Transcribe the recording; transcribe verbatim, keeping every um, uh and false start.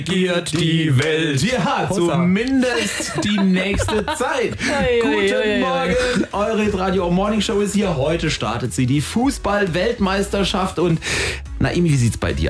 regiert die Welt. Ja, zumindest die nächste Zeit. Guten Morgen, eure Radio Morning Show ist hier. Heute startet sie, die Fußball-Weltmeisterschaft. Und Naimi, wie sieht's bei dir